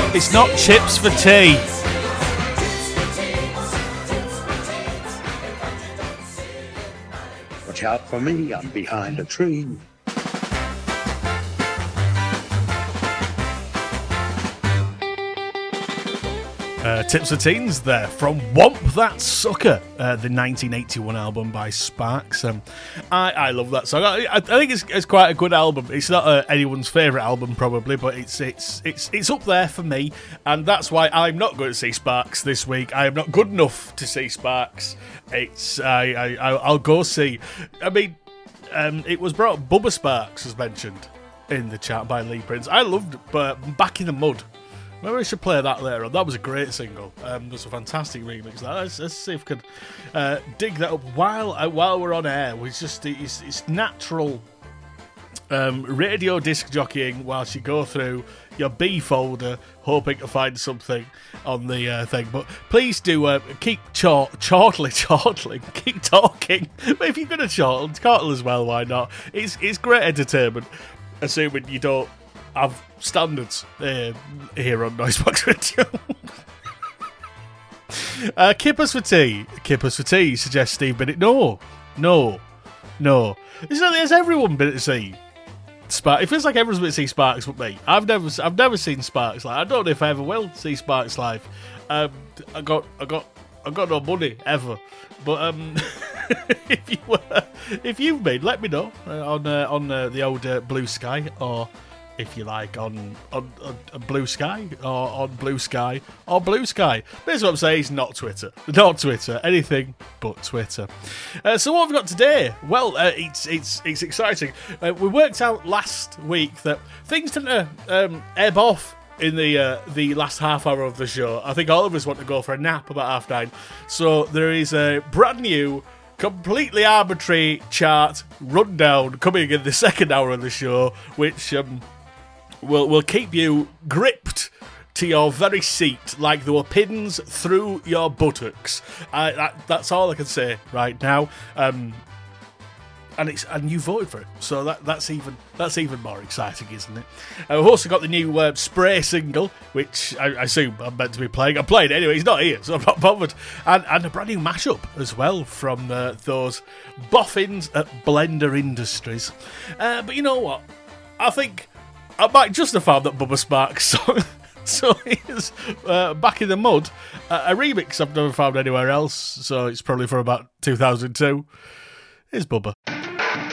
It's not chips for tea. Watch out for me, I'm behind a tree. Tips for Teens there from Womp That Sucker, the 1981 album by Sparks. I love that song. I think it's quite a good album. It's not anyone's favourite album probably, but it's up there for me, and that's why I'm not going to see Sparks this week. I am not good enough to see Sparks. I'll go see. I mean, it was brought. Bubba Sparks was mentioned in the chat by Lee Prince. I loved Back in the Mud. Maybe we should play that later on. That was a great single. There's a fantastic remix. Let's see if we can dig that up while we're on air. It's natural radio disc jockeying whilst you go through your B folder, hoping to find something on the thing. But please do keep chortling, keep talking. But if you're going to chortle as well, why not? It's great entertainment, assuming you don't have standards here on Noisebox Radio. Kippers for tea, suggests Steve Bennett. No. Has everyone been to see Sparks? It feels like everyone's been to see Sparks but me. I've never seen Sparks live. I don't know if I ever will see Sparks live. I got no money ever. But if you've been, let me know on the old Blue Sky, or if you like, on Blue Sky, or on Blue Sky, or Blue Sky. Basically what I'm saying is not Twitter. Not Twitter. Anything but Twitter. So what have we got today? Well, it's exciting. We worked out last week that things tend to ebb off in the last half hour of the show. I think all of us want to go for a nap about 9:30. So there is a brand new, completely arbitrary chart rundown coming in the second hour of the show, which will keep you gripped to your very seat like there were pins through your buttocks. That's all I can say right now. And you voted for it, so that's even more exciting, isn't it? We've also got the new Spray single, which I assume I'm meant to be playing. I'm playing it anyway. He's not here, so I'm not bothered. And a brand new mashup as well from those boffins at Blender Industries. But you know what? I think I might just have found that Bubba Sparks song. So here's Back in the Mud, a remix I've never found anywhere else. So it's probably from about 2002. Here's Bubba.